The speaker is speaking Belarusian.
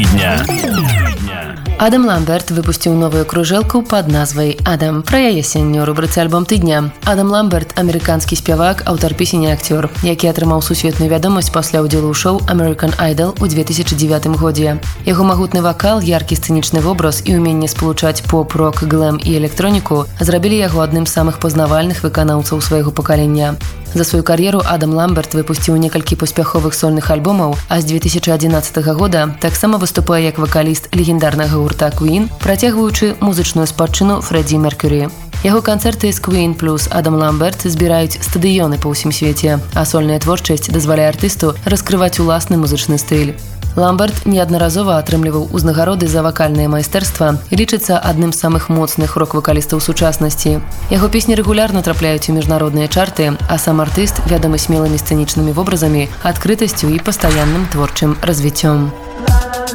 Дня. Адам Ламберт выпусціў новую кружэлку пад назвай «Адам». Пра яе сёння ў рубрыцы «Альбом тыдня». Адам Ламберт – амерыканскі спявак, аўтар песень і акцёр, які атрымаў сусветную вядомасць пасля ўдзелу ў шоу «American Idol» у 2009 годзе. Яго магутны вакал, яркі сцэнічны вобраз і ўменне спалучаць поп, рок, глэм і электроніку зрабілі яго адным з самых пазнавальных выканаўцаў свайго пакалення. За сваю кар'еру Адам Ламберт выпусціў некалькі паспяховых сольных альбомаў, а з 2011 года таксама выступае як вакаліст легендарнага гурта Queen, працягваючы музычную спадчыну Фрэдзі Меркюрі. Яго канцэрты з Queen плюс Адам Ламберт збіраюць стадыёны па ўсім свеце, а сольная творчасць дазваляе артысту раскрываць уласны музычны стыль. Ламберт неаднаразова атрымліваў узнагароды за вакальнае майстэрства і лічыцца адным з самых моцных рок-вакалістаў сучаснасці. Яго песні рэгулярна трапляюць у міжнародныя чарты, а сам артыст вядомы смелымі сцэнічнымі вобразамі, адкрытасцю і пастаянным творчым развіццём.